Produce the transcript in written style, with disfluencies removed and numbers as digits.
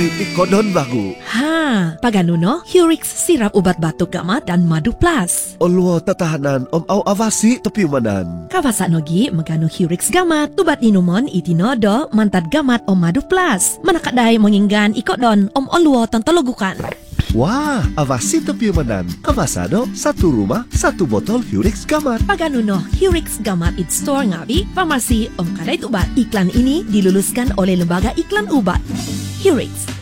ikodon bagu. Pagano no? Hurix sirap ubat batuk gamat dan madu plus. Olwo tatahanan au avasi tepiyumanan. Kawasa nogi magano Hurix gamat. Tubat inumon itinodo mantad gamat madu plus. Manakadai menginggan ikodon olwo tantologukan. Wah, avasi tepiyumanan. Kawasado, satu rumah, satu botol Hurix gamat. Pagano no? Hurix gamat it store ngabi, farmasi kadai ubat. Iklan ini diluluskan oleh Lembaga Iklan Ubat. Hurix.